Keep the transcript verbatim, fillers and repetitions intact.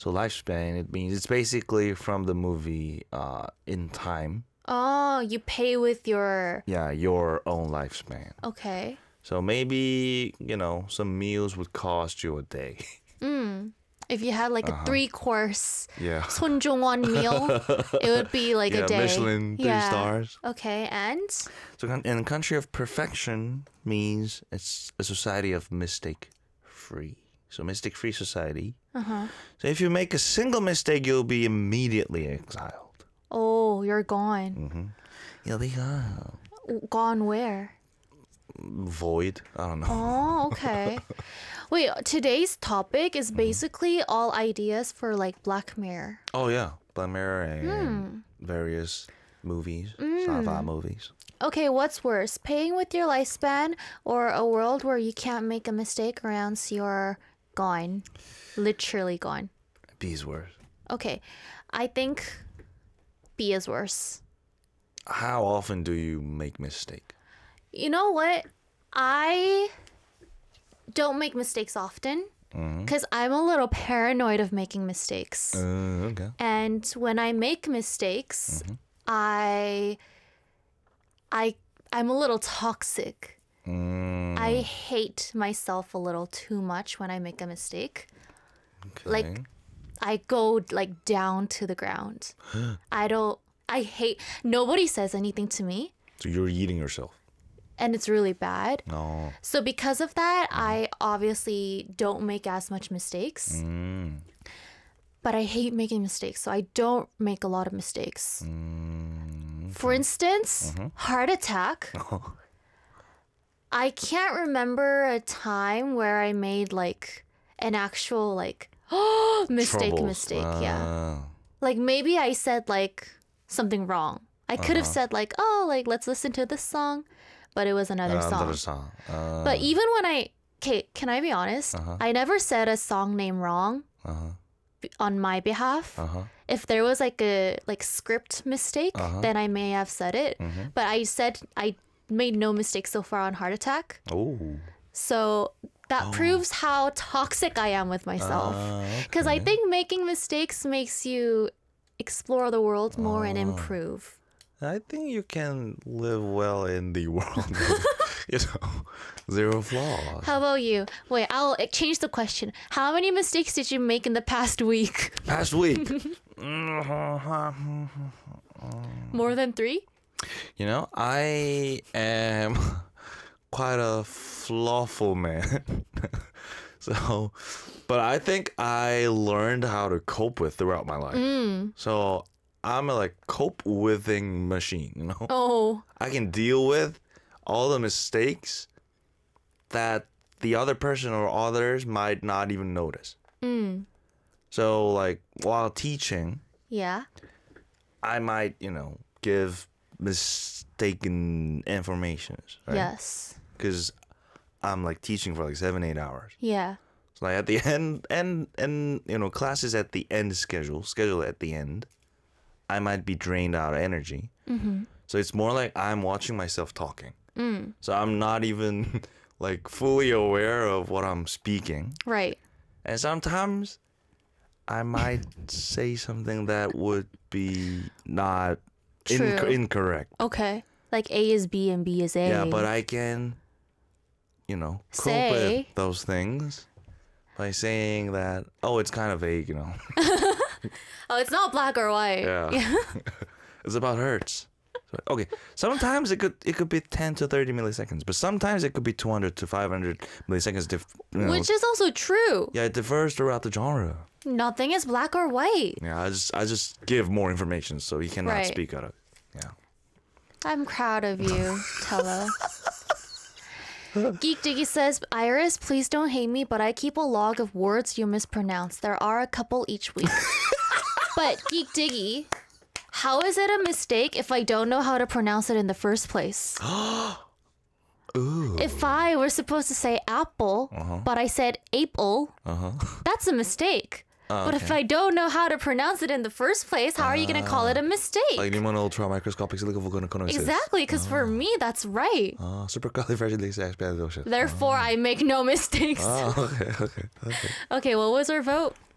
So lifespan, it means it's basically from the movie uh, In Time. Oh, you pay with your... Yeah, your own lifespan. Okay. So maybe, you know, some meals would cost you a day. Mm. If you had like a Uh-huh. three-course Yeah. 손종원 meal, it would be like Yeah, a day. Michelin, three Yeah. stars. Okay, and? So con- in a country of perfection means it's a society of mistake-free. So mistake-free society. Uh-huh. So if you make a single mistake, you'll be immediately exiled. Oh, you're gone. Mm-hmm. You'll be gone. Gone where? Void. I don't know. Oh, okay. Wait, today's topic is basically all ideas for like Black Mirror. Oh yeah, Black Mirror and Hmm. various movies, Mm. sci-fi movies. Okay, what's worse, paying with your lifespan or a world where you can't make a mistake or else you're gone? Literally gone. B's worse. Okay, I think B is worse. How often do you make mistake? You know what? I don't make mistakes often because I'm a little paranoid of making mistakes. Uh, okay. And when I make mistakes, I I I'm a little toxic. Mm, I hate myself a little too much when I make a mistake. okay. Like I go like down to the ground. I don't I hate nobody says anything to me So you're eating yourself. and it's really bad. No. So because of that, I obviously don't make as much mistakes. Mm. But I hate making mistakes, so I don't make a lot of mistakes. Mm. For instance, heart attack. I can't remember a time where I made like an actual like mistake Troubles. mistake. Yeah. Ah. Like maybe I said like something wrong. I could have said like, oh, like let's listen to this song, but it was another Uh, song. Another song. Uh, But even when I, okay, can I be honest? I never said a song name wrong uh-huh. b- on my behalf. Uh-huh. If there was like a like script mistake, then I may have said it. Mm-hmm. But I said I made no mistakes so far on heart attack. Oh. So that proves how toxic I am with myself. Ah, Because I okay. think making mistakes makes you explore the world more Ah. and improve. I think you can live well in the world. with, you know, zero flaws. How about you? Wait, I'll uh, change the question. How many mistakes did you make in the past week? Past week. More than three? You know, I am quite a flawful man. So, but I think I learned how to cope with throughout my life. Mm. So I'm a like cope withing machine, you know? Oh, I can deal with all the mistakes that the other person or others might not even notice. mm. So like while teaching, Yeah. I might, you know, give mistaken informations, right? Yes. Because I'm like teaching for like seven, eight hours. Yeah. So like at the end, and and you know, classes at the end schedule, schedule at the end, I might be drained out of energy. Mm-hmm. So it's more like I'm watching myself talking. Mm. So I'm not even like fully aware of what I'm speaking. Right. And sometimes I might say something that would be not inc- True. incorrect. Okay. Like A is B and B is A. Yeah, but I can, you know, cope Say. with those things by saying that, oh, it's kind of vague, you know. Oh, it's not black or white. Yeah. It's about hertz. So, okay, sometimes it could it could be ten to thirty milliseconds, but sometimes it could be two hundred to five hundred milliseconds. Dif- you know, Which is also true. yeah, it differs throughout the genre. Nothing is black or white. Yeah, I just I just give more information so he cannot Right. speak out of it. Yeah. I'm proud of you, Tella. Geek Diggy says, Iris, please don't hate me, but I keep a log of words you mispronounce. There are a couple each week. But Geek Diggy, how is it a mistake if I don't know how to pronounce it in the first place? Ooh. If I were supposed to say apple, but I said apple, Uh-huh. that's a mistake. But if I don't know how to pronounce it in the first place, how are you going to call it a mistake? Like pneumonia ultra microscopic silicovulcanoconiosis. Exactly, because for me, that's right. Ah, supercalifragilisticexpialidocious. Therefore, I make no mistakes. Ah, okay, okay, okay. Okay, what was our vote?